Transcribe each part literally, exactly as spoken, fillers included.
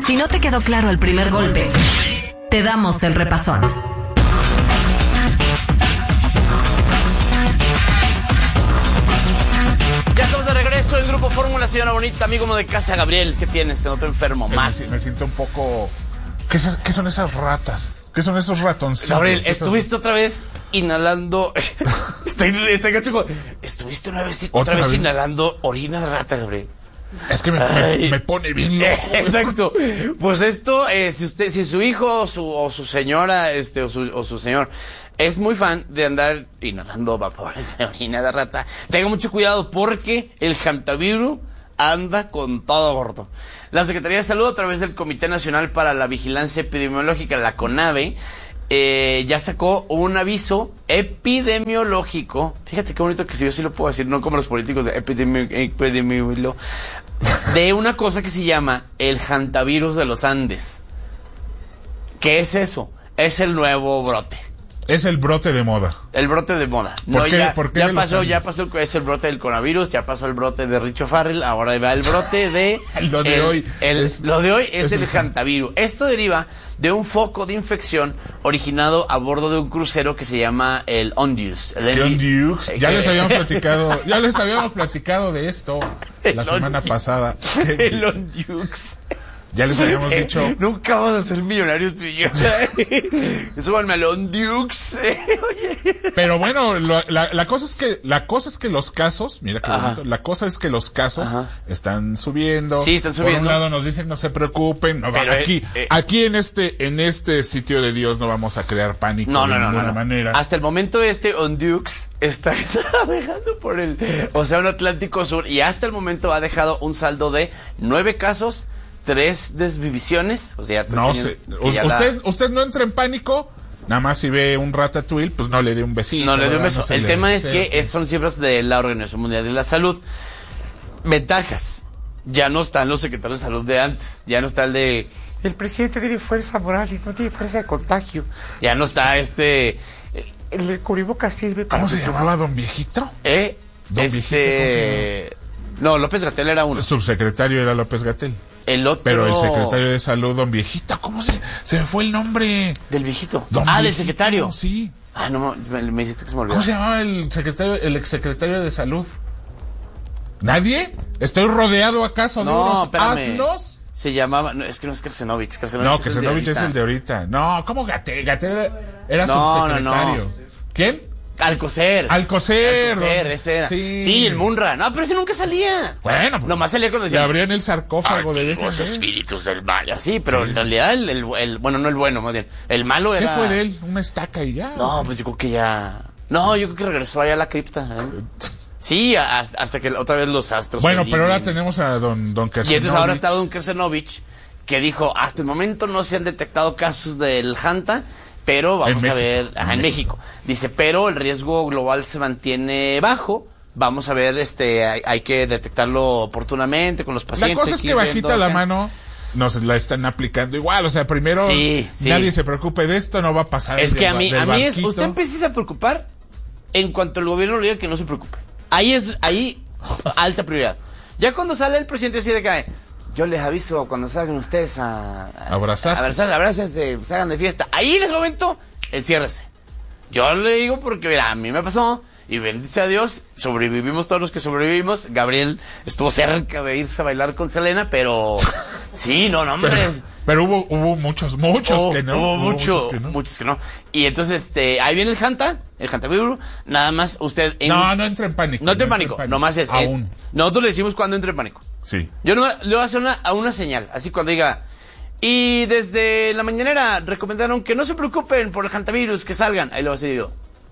Si no te quedó claro el primer golpe, te damos el repasón. Ya estamos de regreso en Grupo Fórmula, señora bonita, amigo de casa. Gabriel, ¿qué tienes? Te noto enfermo, más. Me, me siento un poco... ¿Qué, es, ¿Qué son esas ratas? ¿Qué son esos ratoncitos? Gabriel, estuviste otra vez inhalando... estoy, estoy gacho. Estuviste una vez, otra, ¿Otra vez, vez inhalando orina de rata, Gabriel. Es que me, me, me pone bien loco. Exacto. Pues esto, eh, si usted, si su hijo o su, o su señora, este, o su, o su señor es muy fan de andar inhalando vapores de orina de rata, tenga mucho cuidado porque el hantavirus anda con todo, gordo. La Secretaría de Salud, a través del Comité Nacional para la Vigilancia Epidemiológica, la CONAVE, eh, ya sacó un aviso epidemiológico. Fíjate qué bonito que si yo sí lo puedo decir, no como los políticos de epidemi- epidemiológico, de una cosa que se llama el hantavirus de los Andes. ¿Qué es eso? Es el nuevo brote. Es el brote de moda. El brote de moda. ¿Por No, qué? ya, ¿Por qué ya de los pasó, Andes? ya pasó, es el brote del coronavirus, ya pasó el brote de Richo Farrell, ahora va el brote de... Lo de el, hoy el, es- lo de hoy es, es el el hantavirus. Esto deriva de un foco de infección originado a bordo de un crucero que se llama el Ondius. El John Dukes. eh, Ya que- les habíamos platicado, ya les habíamos platicado de esto El la semana Ondius. pasada. El Ondius. Ya les habíamos dicho. Nunca vamos a ser millonarios tú y yo. Súbanme al Ondius. Oye. Pero bueno, lo- la, la cosa es que la cosa es que los casos, mira qué Ajá. bonito, la cosa es que los casos Ajá. están subiendo. Sí, están subiendo. Por un lado nos dicen no se preocupen, no va- Pero, aquí eh, eh. aquí en este en este sitio de Dios no vamos a crear pánico No, de no, no, ninguna no, no. manera. Hasta el momento este Ondux está navegando por el Océano Atlántico Sur y hasta el momento ha dejado un saldo de nueve casos, tres desvivisiones, o sea, tres No años sé, que ya usted la- usted no entra en pánico. Nada más si ve un ratatouille, pues no le dé un besito. No le doy un ¿verdad? beso. No se El le tema es desee. que es- son cifras de la Organización Mundial de la Salud. Ventajas. Ya no están los secretarios de salud de antes. Ya no está el de... El presidente tiene fuerza moral y no tiene fuerza de contagio. Ya no está este... El, el cubrebocas sirve para... ¿Cómo se que- llamaba don viejito? ¿Eh? Don Este... No, López Gatell era uno. El subsecretario era López Gatell. El otro... Pero el secretario de salud, don viejito, ¿cómo se se me fue el nombre? Del viejito. Don ah, del Viejito, secretario. Sí. Ah, no, me, me hiciste que se me olvidó. ¿Cómo se llamaba el secretario, el exsecretario de salud? ¿Nadie? ¿Estoy rodeado acaso de No, unos espérame. asnos? Se llamaba... No, es que no es Kersenovich. Kersenovich No, es que el de Zenovich es ahorita. el de ahorita. No, ¿cómo Gatel? Gatel era No, no, subsecretario. no. ¿Quién? Alcocer. Alcocer. Alcocer, ese era. Sí. Sí. el Munra. No, pero ese nunca salía. Bueno, pues, Nomás salía cuando le decía... abrían el sarcófago de ese. Los ¿eh? espíritus del mal. Así, pero Sí. en realidad el, el, el... Bueno, no el bueno, más bien. El malo ¿Qué era... fue de él? Una estaca y ya. No, pues yo creo que ya... No, yo creo que regresó allá a la cripta. ¿eh? Sí, a- hasta que otra vez los astros... Bueno, se pero ahora alineen. tenemos a don, don Y Kersenovich. entonces ahora está don Kersenovich, que dijo, hasta el momento no se han detectado casos del Hanta, pero vamos En a México. ver, ajá, en En México. Dice, pero el riesgo global se mantiene bajo, vamos a ver, este, hay, hay que detectarlo oportunamente con los La pacientes. cosa es aquí que viendo bajita la acá. mano nos la están aplicando igual, o sea, primero Sí, sí. nadie se preocupe de esto, no va a pasar. Es del que a ba- mí, del a mí es, barquito. usted empieza a preocupar en cuanto el gobierno le diga que no se preocupe. Ahí es, ahí, alta prioridad. Ya cuando sale el presidente así de que, yo les aviso cuando salgan ustedes a... a Abrazarse. A abrazarse, abrácense, salgan de fiesta. Ahí en ese momento, enciérrese. Yo le digo porque, mira, a mí me pasó, y bendice a Dios, sobrevivimos todos los que sobrevivimos. Gabriel estuvo cerca de irse a bailar con Selena, pero... Sí, no, no, hombre... Pero, pero hubo, hubo muchos, muchos Hubo- que no. hubo hubo mucho, muchos que no. muchos que no. Y entonces, este, ahí viene el Hanta, el Hanta Virus, nada más usted... En, No, no entra en pánico. no entre en pánico, nomás es... Aún. eh, nosotros le decimos cuando entre en pánico. Sí. Yo no, le voy a hacer una, a una señal, así cuando diga... Y desde la mañanera recomendaron que no se preocupen por el hantavirus, que salgan. Ahí lo voy a decir yo.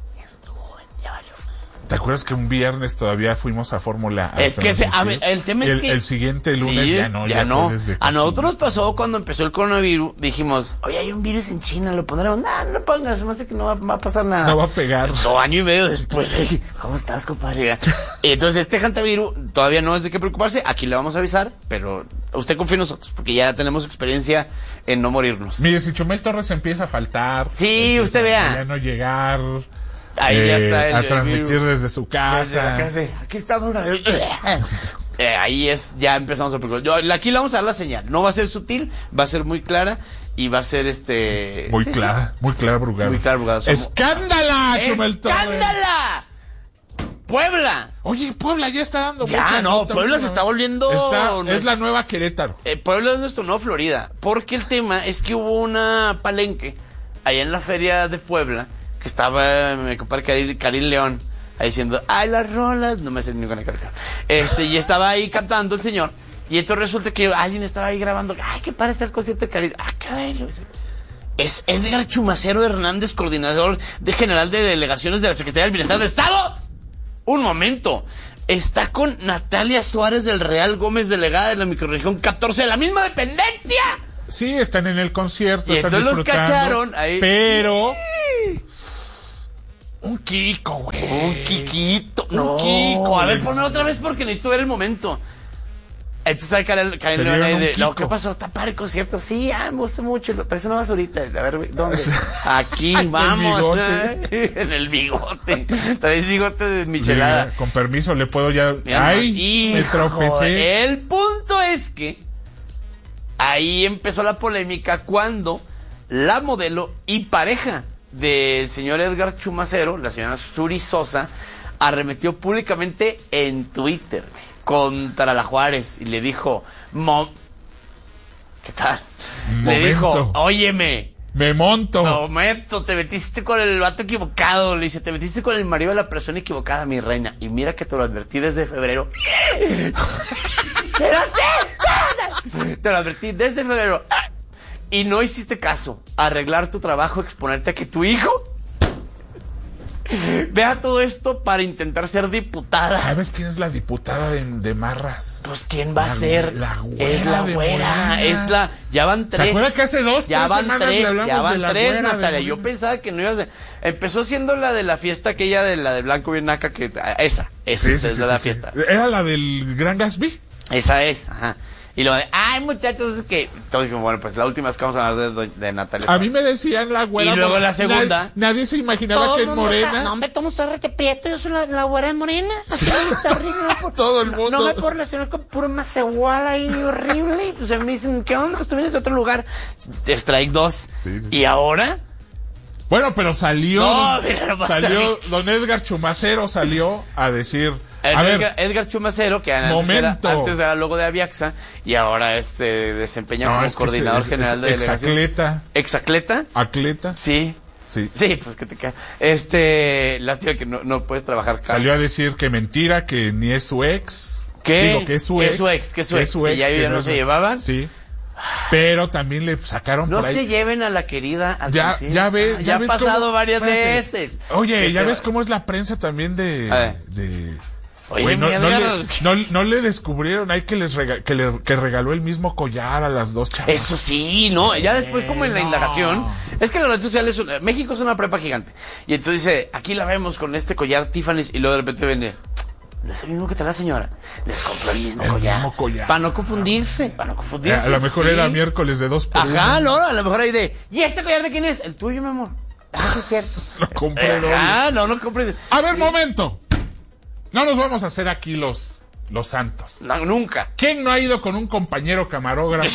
¿Te acuerdas que un viernes todavía fuimos a Fórmula? a Es que se- a ver, transmitir? el tema es el, que... el siguiente lunes Sí, ya no. ya fue no. desde A casi- nosotros nos pasó cuando empezó el coronavirus. Dijimos, oye, hay un virus en China, lo pondremos. No, no lo pongas, se me hace que no va, va a pasar nada. No va a pegar. Dos años y medio después, ey, ¿cómo estás, compadre? Y entonces este hantavirus todavía no es de qué preocuparse. Aquí le vamos a avisar, pero usted confía en nosotros, porque ya tenemos experiencia en no morirnos. Mire, si Chumel Torres empieza a faltar. Sí, empieza usted vea. a Ya no llegar. Ahí eh, ya está el- a el transmitir virus. desde su casa. Desde la casa. Aquí estamos. eh, ahí es, ya empezamos a preocupar. Yo, aquí le vamos a dar la señal. No va a ser sutil, va a ser muy clara y va a ser este... Muy sí, clara, sí. muy clara, Brugado. Muy clara, Brugado. Somos... ¡Escándala, Chumel Torres! ¡Escándala! ¡Puebla! Oye, Puebla ya está dando ya, mucha no, nota, Puebla ¿no? se está volviendo... Está, no es la nueva Querétaro. Eh, Puebla es nuestro nuevo Florida. Porque el tema es que hubo una palenque allá en la feria de Puebla que estaba mi compadre Karim, Karim León ahí diciendo, ay, las rolas, no me sé ninguna canción. Este, y estaba ahí cantando el señor. Y entonces resulta que alguien estaba ahí grabando, ay, qué padre está el concierto de Karim. Ah, caray, es Edgar Chumacero Hernández, coordinador de general de delegaciones de la Secretaría del Bienestar del Estado. Un momento. Está con Natalia Suárez del Real Gómez, delegada de la microrregión catorce de la misma dependencia. Sí, están en el concierto, y están entonces los disfrutando. cacharon ahí. Pero... Un Kiko, güey. Un Kikito. No, un Kiko. A ver, güey. ponme otra vez porque necesito ver el momento. Entonces hay Karen, Karen Se León dieron ahí un de, Kiko. no, ¿qué pasó? ¿Está padre el concierto? Sí, ah, me gusta mucho. Pero eso no vas ahorita. A ver, ¿dónde? Aquí, vamos. bigote. En el bigote. Traes bigote de michelada. Mira, con permiso, le puedo ya... Mira, Ay, me hijo, tropecé. El punto es que ahí empezó la polémica cuando la modelo y pareja del señor Edgar Chumacero, la señora Suri Sosa, arremetió públicamente en Twitter, güey, contra la Juárez y le dijo, Mom... ¿qué tal? Momento. Le dijo, óyeme, Me monto. momento, te metiste con el vato equivocado, le dice, te metiste con el marido de la persona equivocada, mi reina, y mira que te lo advertí desde febrero. ¡Espérate! Te lo advertí desde febrero. Y no hiciste caso. Arreglar tu trabajo, exponerte a que tu hijo vea todo esto para intentar ser diputada. ¿Sabes quién es la diputada de, de Marras? Pues ¿quién va La a ser? güera, la güera es la de güera, Morena. es la... Ya van tres. ¿Se acuerda que hace dos, Ya tres van semanas tres, le hablamos ya de van la tres, güera de Natalia. Yo Morena? pensaba que no ibas a... Empezó siendo la de la fiesta aquella de la de Blanco bien naca que... Esa, esa, Sí, esa sí, es sí, la de la sí, fiesta. sí. ¿Era la del Gran Gatsby? Esa es, ajá. Y lo de, ay, muchachos, es que... Todos dijimos, bueno, pues la última es que vamos a hablar de, de Natalia. A mí me decían la güera. Y luego porque la segunda. Nadie, nadie se imaginaba Todo que el en mundo está- Morena. No, hombre, tomo rete prieto, yo soy la, la güera de Morena. Así está horrible, no por- Todo el mundo. No me puedo relacionar con puro macehual ahí horrible. Y pues me dicen, ¿qué onda? Pues tú vienes de otro lugar. Strike dos. Sí, sí. ¿Y ahora? Bueno, pero salió. No, mira, no pasa salió nada. don Edgar Chumacero salió a decir. El A Edgar, ver, Edgar Chumacero, que antes era, momento. antes era logo de Aviaxa y ahora este desempeña no, como es que coordinador es- general es de delegación. Exacleta. ¿Exacleta? Acleta. Sí. Sí. Sí, pues que te cae. Este, lástima que no, no puedes trabajar acá. Salió a decir que mentira, que ni es su ex. ¿Qué? Digo, que es su Que ex. es su ex, que es su ex, que ya que no es- se llevaban. Sí. Pero también le sacaron No por ahí. se lleven a la querida al Ya, concierto. ya ves, Ah, ya ya ha ves pasado cómo- varias espérate. veces. Oye, Que ya se ves va- cómo es la prensa también de... A ver. de Oye, Güey, no, mi no Edgar. le, no, no le descubrieron ahí que les rega- que, le, que regaló el mismo collar a las dos chavas. Eso sí, ¿no? Ya después como en la no. indagación, es que las redes sociales, son- México es una prepa gigante. Y entonces dice, aquí la vemos con este collar Tiffany's y luego de repente vende, no es el mismo que te la señora. Les compró el mismo El collar. mismo collar. Para no confundirse, para no Eh, confundirse. a lo mejor Sí. era miércoles de dos por Ajá, uno. no, a lo mejor hay de, ¿y este collar de quién es? El tuyo, mi amor. Ah, sí es cierto. Lo compré doble. Ajá, no, no compré. A ver, momento. No nos vamos a hacer aquí los, los santos. No, nunca. ¿Quién no ha ido con un compañero camarógrafo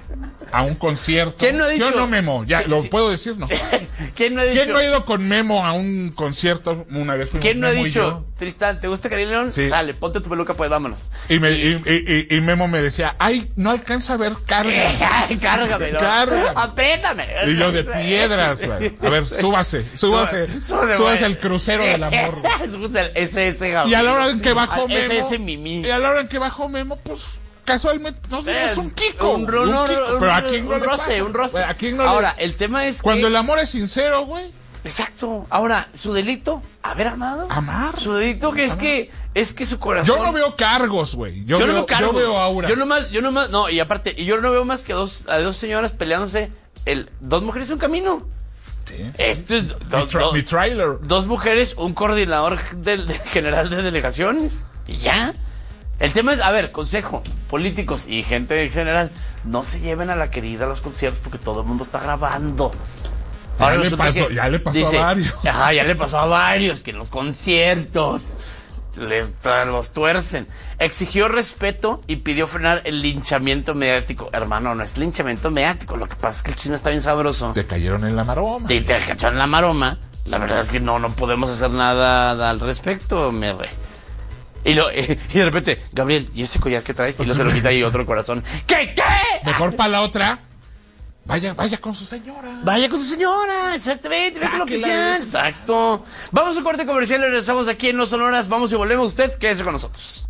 a un concierto? ¿Quién no ha dicho? Yo no, Memo. Ya, Sí, lo sí. puedo decir, ¿no? ¿Quién no ha dicho? ¿Quién no ha ido con Memo a un concierto una vez? fuimos ¿Quién no ha Memo y dicho, yo? Tristán, ¿te gusta Karim León? Sí. Dale, ponte tu peluca, pues vámonos. Y, me, y, y- y- y Memo me decía, ay, no alcanza a ver carga. Ay, cárgamelo. Cárgame. Apriétame. Y yo de piedras, güey. A ver, súbase, súbase, Súbase, súbase güey. al crucero del amor. Súbase al S S, Gabriel. Y a la hora en que bajó Al Memo, S S Mimi. y a la hora en que bajó Memo, pues, casualmente, no sé, es un Kiko. Un, ro- no, Kiko. un- Pero a quién no un le roce, pasa? un roce. Güey, ¿a quién no Ahora, le- el tema es Cuando que... el amor es sincero, güey. Exacto. Ahora, su delito, haber amado. Amar. Su delito que es que es que su corazón. Yo no veo cargos, güey. Yo, Yo no veo, veo cargos. yo veo aura. Yo nomás, yo nomás, no, y aparte, y yo no veo más que dos, a dos señoras peleándose, el, dos mujeres un camino. Sí, sí. Esto es, do- Mi, tra- do- mi trailer. dos mujeres, un coordinador del, del general de delegaciones. Y ya. El tema es, a ver, consejo, políticos y gente en general, no se lleven a la querida a los conciertos porque todo el mundo está grabando. Ya Ahora le resulta pasó- que ya le pasó a varios. Ajá, ya le pasó a varios que en los conciertos les tra- los tuercen. Exigió respeto y pidió frenar el linchamiento mediático. Hermano, no es linchamiento mediático. Lo que pasa es que el chisme está bien sabroso. Te cayeron en la maroma. Te, te cacharon en la maroma. La verdad es que no, no podemos hacer nada al respecto, me re. Y, lo, y de repente, Gabriel, ¿y ese collar que traes? Y luego se lo quita y otro corazón. ¿Qué, qué? Mejor para la otra. Vaya, vaya con su señora. Vaya con su señora, exactamente, ve con lo que Sáquela sea, de eso. exacto. Vamos a un corte comercial y regresamos aquí en No Sonoras. Vamos y volvemos. Usted, quédese con nosotros.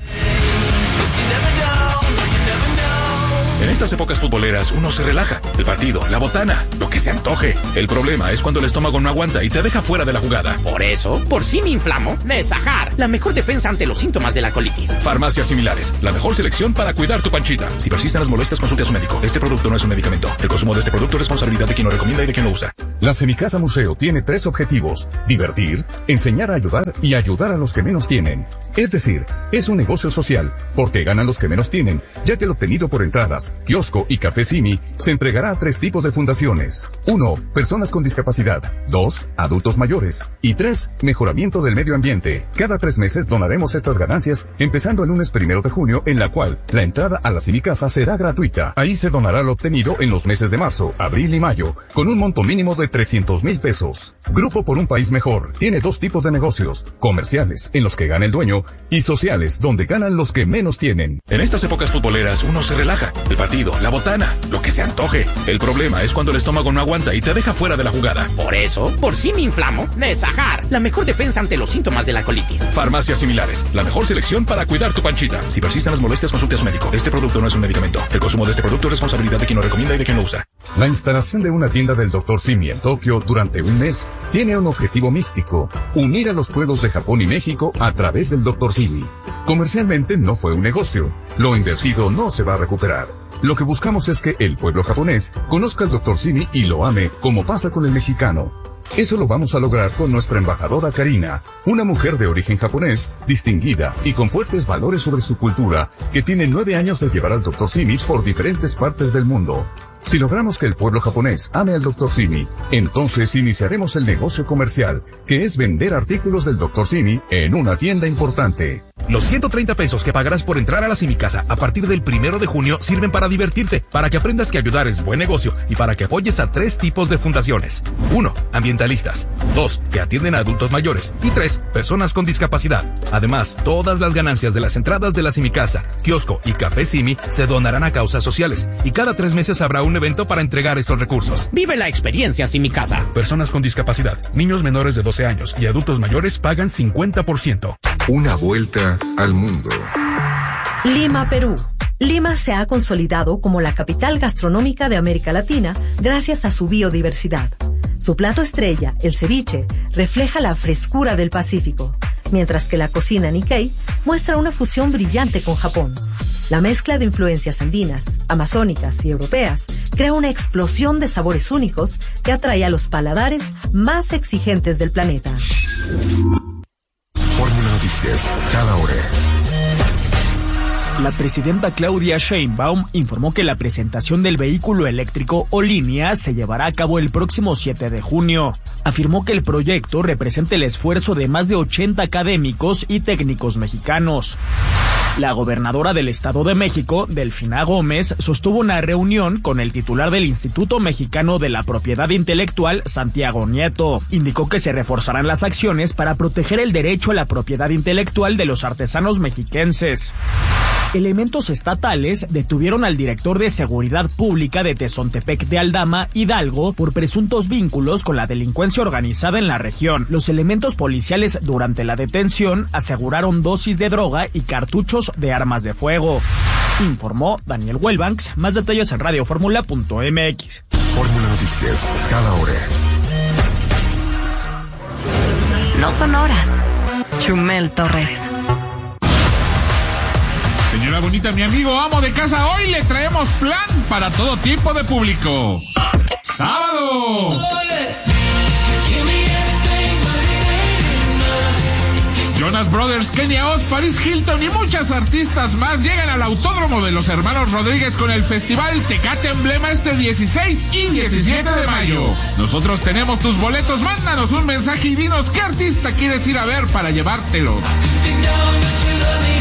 En estas épocas futboleras uno se relaja. El partido, la botana, lo que se antoje. El problema es cuando el estómago no aguanta y te deja fuera de la jugada. Por eso, por si me inflamo, Nesajar, la mejor defensa ante los síntomas de la colitis. Farmacias similares, la mejor selección para cuidar tu panchita. Si persisten las molestias, consulte a su médico. Este producto no es un medicamento. El consumo de este producto es responsabilidad de quien lo recomienda y de quien lo usa. La Semicasa Museo tiene tres objetivos: divertir, enseñar a ayudar y ayudar a los que menos tienen. Es decir, es un negocio social, porque ganan los que menos tienen, ya que el obtenido por entradas, kiosco y café Simi se entregará a tres tipos de fundaciones. Uno, personas con discapacidad. Dos, adultos mayores. Y tres, mejoramiento del medio ambiente. Cada tres meses donaremos estas ganancias, empezando el lunes primero de junio, en la cual la entrada a la Semicasa será gratuita. Ahí se donará lo obtenido en los meses de marzo, abril y mayo, con un monto mínimo de trescientos mil pesos. Grupo por un País Mejor tiene dos tipos de negocios: comerciales, en los que gana el dueño, y sociales, donde ganan los que menos tienen. En estas épocas futboleras uno se relaja. El partido, la botana, lo que se antoje. El problema es cuando el estómago no aguanta y te deja fuera de la jugada. Por eso, por si me inflamo, Nesajar, la mejor defensa ante los síntomas de la colitis. Farmacias similares, la mejor selección para cuidar tu panchita. Si persisten las molestias, consulte a su médico. Este producto no es un medicamento. El consumo de este producto es responsabilidad de quien lo recomienda y de quien lo usa. La instalación de una tienda del doctor Simi en Tokio durante un mes tiene un objetivo místico: unir a los pueblos de Japón y México a través del doctor Simi. Comercialmente no fue un negocio. Lo invertido no se va a recuperar. Lo que buscamos es que el pueblo japonés conozca al doctor Simi y lo ame, como pasa con el mexicano. Eso lo vamos a lograr con nuestra embajadora Karina, una mujer de origen japonés, distinguida y con fuertes valores sobre su cultura, que tiene nueve años de llevar al doctor Simi por diferentes partes del mundo. Si logramos que el pueblo japonés ame al doctor Simi, entonces iniciaremos el negocio comercial, que es vender artículos del doctor Simi en una tienda importante. Los ciento treinta pesos que pagarás por entrar a la Semicasa a partir del primero de junio sirven para divertirte, para que aprendas que ayudar es buen negocio y para que apoyes a tres tipos de fundaciones. Uno, ambientalistas. Dos, que atienden a adultos mayores. Y tres, personas con discapacidad. Además, todas las ganancias de las entradas de la Semicasa, kiosco y café Simi se donarán a causas sociales. Y cada tres meses habrá un evento para entregar estos recursos. Vive la experiencia Semicasa. Personas con discapacidad, niños menores de doce años y adultos mayores pagan cincuenta por ciento. Una vuelta al mundo. Lima, Perú. Lima se ha consolidado como la capital gastronómica de América Latina gracias a su biodiversidad. Su plato estrella, el ceviche, refleja la frescura del Pacífico, mientras que la cocina Nikkei muestra una fusión brillante con Japón. La mezcla de influencias andinas, amazónicas y europeas crea una explosión de sabores únicos que atrae a los paladares más exigentes del planeta. Fórmula Noticias, cada hora. La presidenta Claudia Sheinbaum informó que la presentación del vehículo eléctrico o línea se llevará a cabo el próximo siete de junio. Afirmó que el proyecto representa el esfuerzo de más de ochenta académicos y técnicos mexicanos. La gobernadora del Estado de México, Delfina Gómez, sostuvo una reunión con el titular del Instituto Mexicano de la Propiedad Intelectual, Santiago Nieto. Indicó que se reforzarán las acciones para proteger el derecho a la propiedad intelectual de los artesanos mexiquenses. Elementos estatales detuvieron al director de Seguridad Pública de Tezontepec de Aldama, Hidalgo, por presuntos vínculos con la delincuencia organizada en la región. Los elementos policiales durante la detención aseguraron dosis de droga y cartuchos de armas de fuego. Informó Daniel Wellbanks. Más detalles en radio fórmula punto m x. Fórmula Noticias, cada hora. No son horas. Chumel Torres. Señora bonita, mi amigo amo de casa, hoy le traemos plan para todo tipo de público. ¡Sábado! Jonas Brothers, Kenia Oz, Paris Hilton y muchas artistas más llegan al Autódromo de los Hermanos Rodríguez con el Festival Tecate Emblema este dieciséis y diecisiete de mayo. Nosotros tenemos tus boletos, mándanos un mensaje y dinos qué artista quieres ir a ver para llevártelo.